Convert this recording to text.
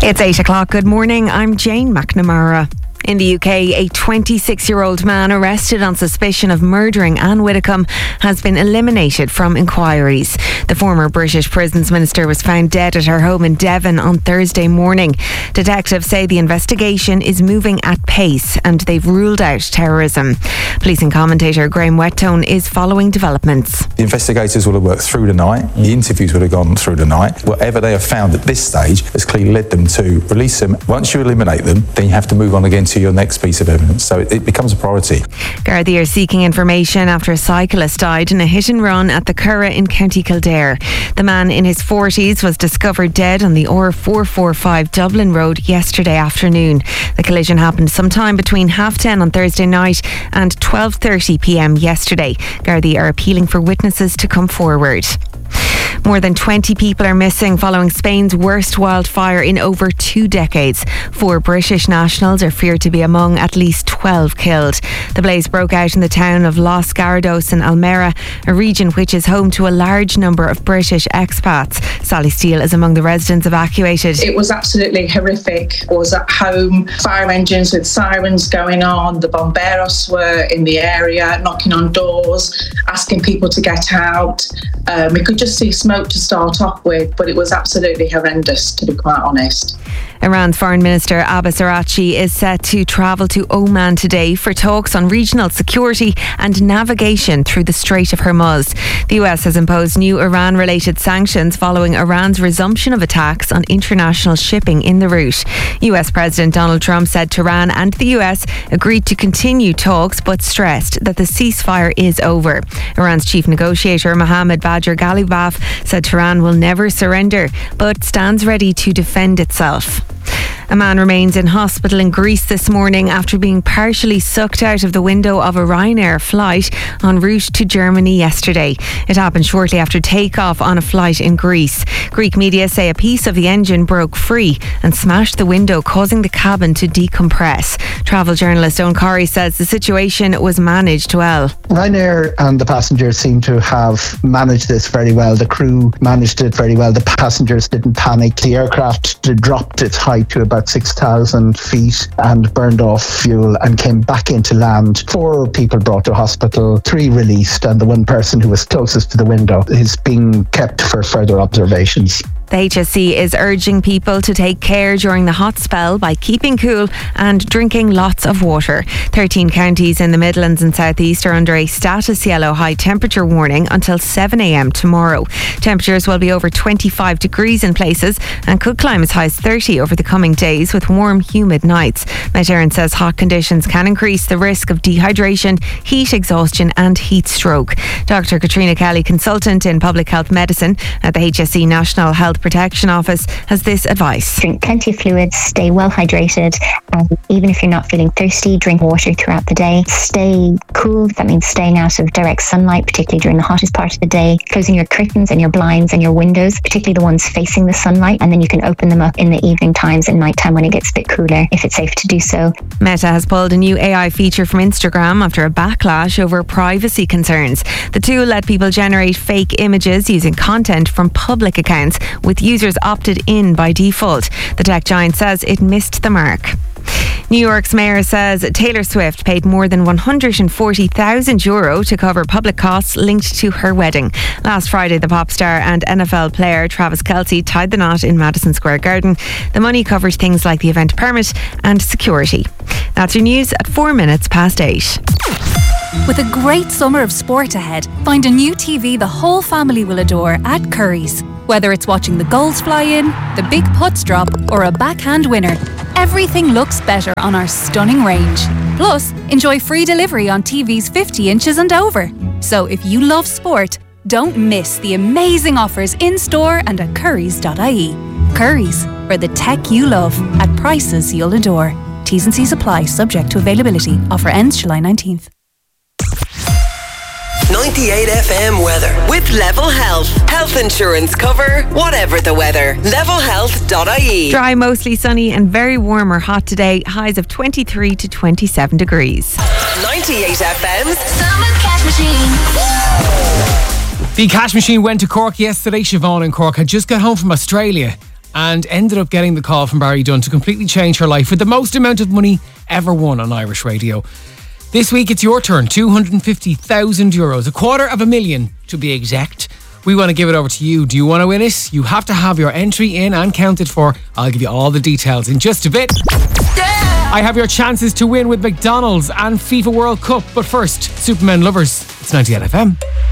It's 8 o'clock. Good morning. I'm Jane McNamara. In the UK, a 26-year-old man arrested on suspicion of murdering Anne Widdecombe has been eliminated from inquiries. The former British Prisons Minister was found dead at her home in Devon on Thursday morning. Detectives say the investigation is moving at pace and they've ruled out terrorism. Policing commentator Graham Whettone is following developments. The investigators will have worked through the night. The interviews will have gone through the night. Whatever they have found at this stage has clearly led them to release them. Once you eliminate them, then you have to move on again to your next piece of evidence. So it becomes a priority. Gardaí are seeking information after a cyclist died in a hit and run at the Curragh in County Kildare. The man in his 40s was discovered dead on the R445 Dublin Road yesterday afternoon. The collision happened sometime between 10:30 on Thursday night and 12:30 p.m. yesterday. Gardaí are appealing for witnesses to come forward. More than 20 people are missing following Spain's worst wildfire in over 2 decades. 4 British nationals are feared to be among at least 12 killed. The blaze broke out in the town of Los Gardos in Almera, a region which is home to a large number of British expats. Sally Steele is among the residents evacuated. It was absolutely horrific. I was at home, fire engines with sirens going on. The bomberos were in the area, knocking on doors, asking people to get out. We could just see smoke to start off with, but it was absolutely horrendous, to be quite honest. Iran's Foreign Minister Abbas Araghchi is set to travel to Oman today for talks on regional security and navigation through the Strait of Hormuz. The US has imposed new Iran-related sanctions following Iran's resumption of attacks on international shipping in the route. US President Donald Trump said Tehran and the US agreed to continue talks but stressed that the ceasefire is over. Iran's chief negotiator Mohammad Bagher Ghalibaf said Tehran will never surrender but stands ready to defend itself. A man remains in hospital in Greece this morning after being partially sucked out of the window of a Ryanair flight en route to Germany yesterday. It happened shortly after takeoff on a flight in Greece. Greek media say a piece of the engine broke free and smashed the window, causing the cabin to decompress. Travel journalist Owen Corrie says the situation was managed well. Ryanair and the passengers seem to have managed this very well. The crew managed it very well. The passengers didn't panic. The aircraft dropped its height to about 6,000 feet and burned off fuel and came back into land. 4 people brought to hospital, 3 released, and the one person who was closest to the window is being kept for further observations. The HSE is urging people to take care during the hot spell by keeping cool and drinking lots of water. 13 counties in the Midlands and South East are under a status yellow high temperature warning until 7 a.m. tomorrow. Temperatures will be over 25 degrees in places and could climb as high as 30 over the coming days with warm, humid nights. Met Éireann says hot conditions can increase the risk of dehydration, heat exhaustion and heat stroke. Dr. Katrina Kelly, consultant in public health medicine at the HSE National Health Protection Office, has this advice. Drink plenty of fluids, stay well hydrated, and even if you're not feeling thirsty, drink water throughout the day. Stay cool, that means staying out of direct sunlight, particularly during the hottest part of the day. Closing your curtains and your blinds and your windows, particularly the ones facing the sunlight, and then you can open them up in the evening times and night time when it gets a bit cooler, if it's safe to do so. Meta has pulled a new AI feature from Instagram after a backlash over privacy concerns. The tool let people generate fake images using content from public accounts, with users opted in by default. The tech giant says it missed the mark. New York's mayor says Taylor Swift paid more than €140,000 to cover public costs linked to her wedding. Last Friday, the pop star and NFL player Travis Kelce tied the knot in Madison Square Garden. The money covered things like the event permit and security. That's your news at 8:04. With a great summer of sport ahead, find a new TV the whole family will adore at Currys. Whether it's watching the goals fly in, the big putts drop, or a backhand winner, everything looks better on our stunning range. Plus, enjoy free delivery on TVs 50 inches and over. So if you love sport, don't miss the amazing offers in-store and at currys.ie. Currys, for the tech you love at prices you'll adore. T's and C's apply, subject to availability. Offer ends July 19th. 98 FM weather with Level Health. Health insurance cover, whatever the weather. Levelhealth.ie. Dry, mostly sunny and very warm or hot today. Highs of 23 to 27 degrees. 98 FM's Summer Cash Machine. The cash machine went to Cork yesterday. Siobhan in Cork had just got home from Australia and ended up getting the call from Barry Dunn to completely change her life with the most amount of money ever won on Irish radio. This week it's your turn, €250,000, $250,000 to be exact. We want to give it over to you. Do you want to win it? You have to have your entry in and counted for. I'll give you all the details in just a bit. I have your chances to win with McDonald's and FIFA World Cup. But first, Superman lovers, it's 98 FM.